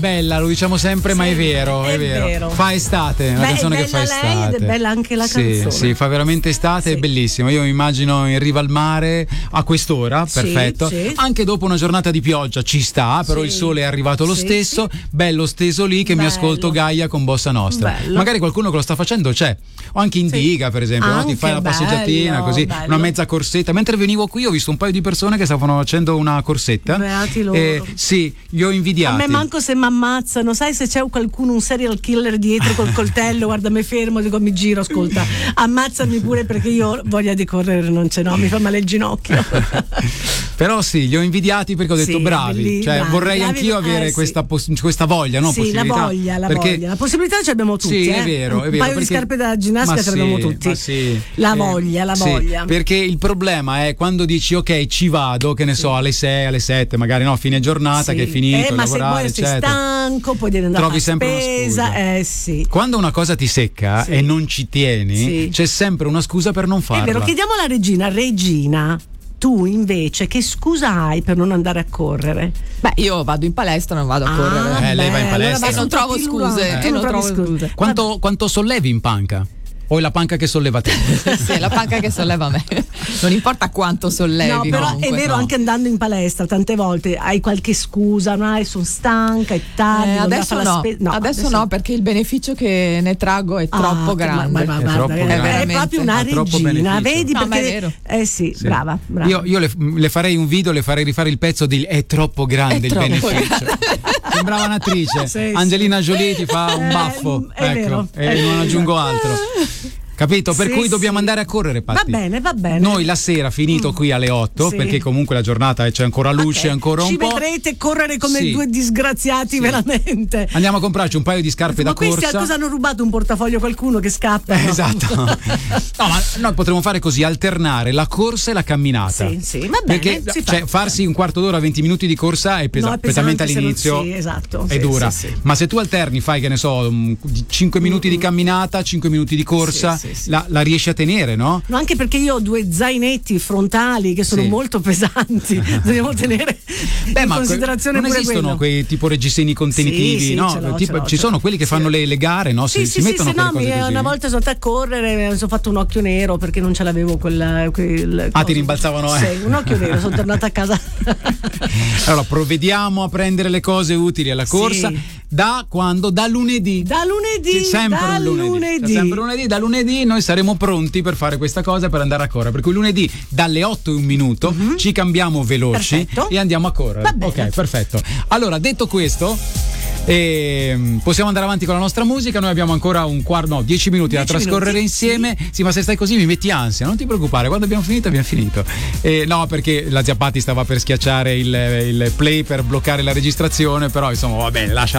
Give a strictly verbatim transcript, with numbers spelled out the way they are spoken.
Bella, lo diciamo sempre, sì, ma è vero, è, è vero. vero. Fa estate, è una Beh, canzone che fa lei estate. Ed è bella anche la sì, canzone. Sì, fa veramente estate, sì. È bellissima. Io mi immagino in riva al mare a quest'ora, sì, perfetto. Sì. Anche dopo una giornata di pioggia ci sta, però sì. Il sole è arrivato lo sì, stesso, sì. Bello steso lì che bello. Mi ascolto Gaia con Bossa Nostra. Bello. Magari qualcuno che lo sta facendo c'è. O anche in diga, sì. Per esempio, no? Ti fai una passeggiatina bello, così, bello. Una mezza corsetta. Mentre venivo qui ho visto un paio di persone che stavano facendo una corsetta. Beati loro. Eh, sì, li ho invidiati. A me manco se mi ammazzano, sai, se c'è qualcuno, un serial killer dietro col coltello, guarda, mi fermo, dico, mi giro, ascolta, ammazzami pure perché io voglia di correre non ce n'ho, mi fa male il ginocchio. Però sì, li ho invidiati perché ho detto sì, bravi, belli, cioè bravi, vorrei bravi, anch'io avere eh, questa, sì. questa voglia, no? Sì, la voglia, la perché... voglia. La possibilità ce l'abbiamo tutti. Sì, eh? è vero, è vero. Un paio perché... di scarpe da ginnastica ce l'abbiamo tutti. Ma sì. La voglia, la sì, voglia. Perché il problema è quando dici ok, ci vado, che ne so, alle sei, alle sette, magari no, fine giornata, sì. Che è finito, eh, ma lavorare, se poi sei eccetera. stanco, poi devi andare trovi a fare sempre spesa, una scusa. Eh sì. Quando una cosa ti secca sì. E non ci tieni, sì. C'è sempre una scusa per non farla. È vero, chiediamo alla regina, Regina, tu invece che scusa hai per non andare a correre? Beh, io vado in palestra, non vado a ah, correre. Eh, lei va in palestra allora e non trovo scuse. Eh. E non trovo scuse. scuse. Quanto, quanto sollevi in panca? O è la panca che solleva te? Sì, è la panca che solleva me. Non importa quanto sollevi. No, però comunque, è vero, no. Anche andando in palestra tante volte hai qualche scusa, no? Sono stanca, è tardi. Eh, adesso no. Spe- no, adesso, adesso no, perché il beneficio che ne traggo è troppo ah, grande. Ma, ma, è, guarda, troppo è, grande. è proprio una regina, vedi? No, perché, ma è vero. Eh sì, sì. brava, brava. Io, io le, le farei un video, le farei rifare il pezzo di è troppo grande è il troppo beneficio. Grande. Sembrava un'attrice. Sì, Angelina sì. Jolie ti fa un baffo. Eh, è ecco, vero, e è non vero. aggiungo altro. Capito? Per sì, cui dobbiamo sì. andare a correre, Patti. Va bene, va bene. Noi la sera, finito mm. qui alle otto, sì. Perché comunque la giornata c'è ancora luce, okay. ancora un Ci po'. Ci vedrete correre come sì. due disgraziati, sì. Veramente. Andiamo a comprarci un paio di scarpe ma da corsa. Ma questi a cosa hanno rubato un portafoglio qualcuno che scappa? Eh, no? esatto. No, ma noi potremmo fare così, alternare la corsa e la camminata. Sì, sì, va bene. Perché si cioè, fa. farsi un quarto d'ora, venti minuti di corsa è, pesa- no, è pesamente all'inizio. Non, sì, esatto. È sì, dura. Sì, sì. Ma se tu alterni, fai che ne so, cinque minuti mm-hmm. di camminata, cinque minuti di corsa, sì, sì, sì. La, la riesci a tenere, no? No, anche perché io ho due zainetti frontali che sono sì. molto pesanti, dobbiamo tenere Beh, in ma considerazione non pure esistono quello. Quei tipo reggiseni contenitivi, sì, sì, no? Ce l'ho, tipo, ce l'ho, ci ce sono l'ho. quelli che sì. fanno le, le gare, no? Sì, si, sì, si mettono sì, quelle no, cose mi, così. una volta sono andata a correre, mi sono fatto un occhio nero perché non ce l'avevo quel, quel ah, ti rimbalzavano, eh? Sì, un occhio nero, sono tornata a casa. Allora, provvediamo a prendere le cose utili alla corsa. Sì. Da quando? Da lunedì. Da lunedì. Sempre da un lunedì. lunedì. Sempre lunedì. Da lunedì noi saremo pronti per fare questa cosa, per andare a correre. Per cui lunedì dalle otto e un minuto mm-hmm. ci cambiamo veloci perfetto. E andiamo a correre. Va bene. Ok, perfetto. Allora, detto questo, eh, possiamo andare avanti con la nostra musica. Noi abbiamo ancora un quarto, no, dieci minuti dieci da trascorrere minuti. Insieme. Sì. sì, ma se stai così mi metti ansia. Non ti preoccupare, quando abbiamo finito, abbiamo finito. Eh, no, perché la zia Patti stava per schiacciare il, il play per bloccare la registrazione, però insomma va bene, lasciala